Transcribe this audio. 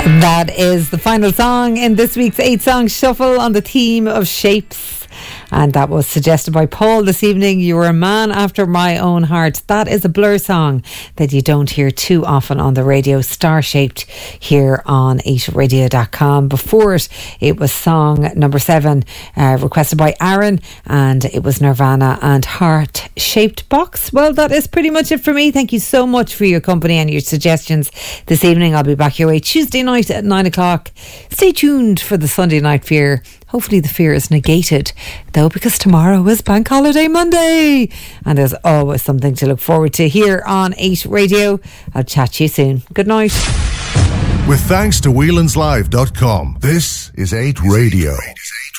That is the final song in this week's 8-song shuffle on the theme of shapes. And that was suggested by Paul this evening. You Were a Man After My Own Heart. That is a Blur song that you don't hear too often on the radio. Star Shaped here on 8radio.com. Before it was song number 7, requested by Aaron, and it was Nirvana and Heart Shaped Box. Well, that is pretty much it for me. Thank you so much for your company and your suggestions this evening. I'll be back your way Tuesday night at 9 o'clock. Stay tuned for the Sunday Night Fear. Hopefully the fear is negated, though, because tomorrow is Bank Holiday Monday. And there's always something to look forward to here on 8 Radio. I'll chat to you soon. Good night. With thanks to wheelanslive.com, this is 8 Radio.